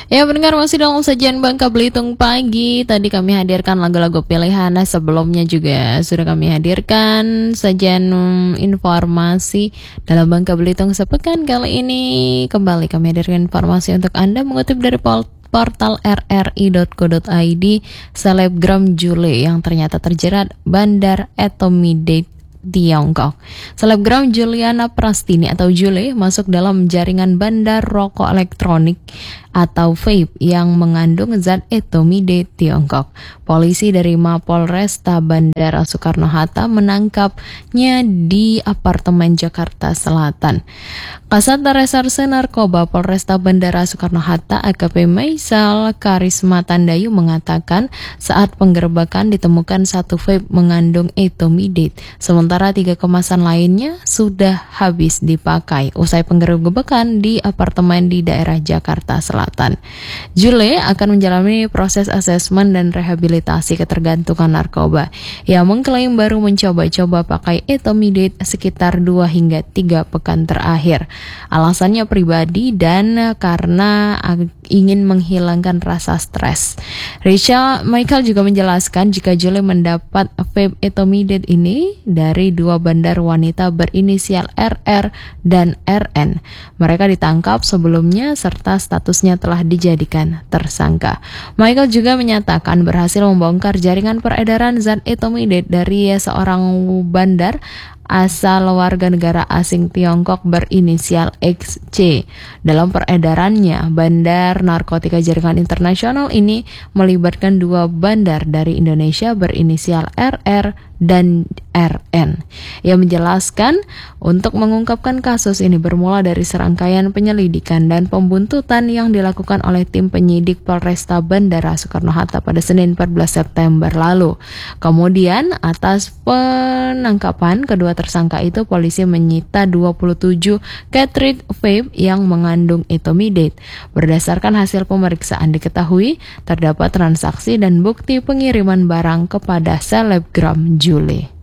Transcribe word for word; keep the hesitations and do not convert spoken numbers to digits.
Ya pendengar, masih dalam sajian Bangka Belitung pagi. Tadi kami hadirkan lagu-lagu pilihan. Nah, sebelumnya juga sudah kami hadirkan sajian um, informasi dalam Bangka Belitung sepekan. Kali ini kembali kami hadirkan informasi untuk Anda mengutip dari pol portal r r i dot co dot i d. Selebgram Jule yang ternyata terjerat bandar Etomide Tiongkok. Selebgram Juliana Prastini atau Jule masuk dalam jaringan bandar rokok elektronik atau vape yang mengandung zat etomide Tiongkok. Polisi dari Mapolresta Bandara Soekarno-Hatta menangkapnya di apartemen Jakarta Selatan. Kasat Reserse Narkoba Polresta Bandara Soekarno-Hatta A K P Maisal Karisma Tandayu mengatakan saat penggerbekan ditemukan satu vape mengandung etomide, sementara tiga kemasan lainnya sudah habis dipakai usai penggerbekan di apartemen di daerah Jakarta Selatan. Jule akan menjalani proses asesmen dan rehabilitasi ketergantungan narkoba. Ia mengklaim baru mencoba-coba pakai etomide sekitar dua hingga tiga pekan terakhir. Alasannya pribadi dan karena ingin menghilangkan rasa stres. Richard Michael juga menjelaskan jika Jule mendapat vape etomide ini dari dua bandar wanita berinisial R R dan R N. Mereka ditangkap sebelumnya serta statusnya telah dijadikan tersangka. Michael juga menyatakan berhasil membongkar jaringan peredaran zat etomide dari seorang bandar asal warga negara asing Tiongkok berinisial X C. Dalam peredarannya, bandar narkotika jaringan internasional ini melibatkan dua bandar dari Indonesia berinisial R R dan R N. Ia menjelaskan untuk mengungkapkan kasus ini bermula dari serangkaian penyelidikan dan pembuntutan yang dilakukan oleh tim penyidik Polresta Bandara Soekarno-Hatta pada Senin empat belas September lalu. Kemudian atas penangkapan kedua tersangka itu, polisi menyita dua puluh tujuh cartridge vape yang mengandung etomide. Berdasarkan hasil pemeriksaan diketahui terdapat transaksi dan bukti pengiriman barang kepada selebgram Jule.